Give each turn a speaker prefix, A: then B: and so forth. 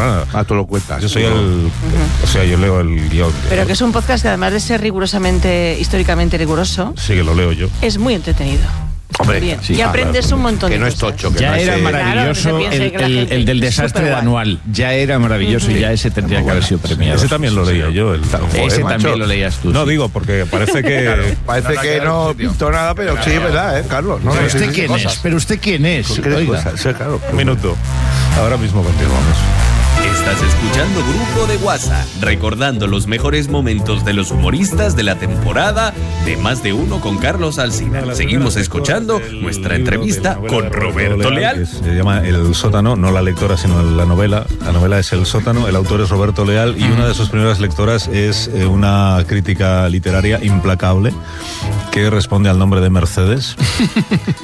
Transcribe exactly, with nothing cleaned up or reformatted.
A: nada.
B: Ah, tú lo cuentas.
A: Yo soy el... Uh-huh. O sea, yo leo el guión.
C: Pero que es un podcast que además de ser rigurosamente, históricamente riguroso...
A: Sí, que lo leo yo.
C: Es muy entretenido.
B: Hombre,
C: bien.
B: Sí,
C: y aprendes
B: claro,
C: un montón
B: que
C: de
B: no
C: cosas.
B: es tocho. Que
D: ya
B: no
D: era
B: es,
D: maravilloso
C: claro,
D: el, el, el del desastre de anual. Ya era maravilloso y ya ese tendría que haber sido premiado.
A: Ese también lo leía yo. El,
D: Joder, ese macho. También lo leías tú.
A: No
D: sí.
A: digo, porque parece que...
B: Claro, parece que no pintó nada, pero claro, sí, es verdad, ¿eh, Carlos? No,
D: ¿Pero
B: no,
D: usted
B: sí, sí,
D: quién
B: cosas.
D: es? ¿Pero usted quién es?
B: ¿Qué cosas? Sí, claro.
A: Un minuto. Ahora mismo continuamos.
E: Estás escuchando Grupo de WhatsApp, recordando los mejores momentos de los humoristas de la temporada de Más de Uno con Carlos Alsina. Seguimos escuchando nuestra entrevista con Roberto Leal.
A: Se llama El Sótano, no la lectora, sino la novela. La novela es El Sótano, el autor es Roberto Leal y una de sus primeras lectoras es una crítica literaria implacable que responde al nombre de Mercedes.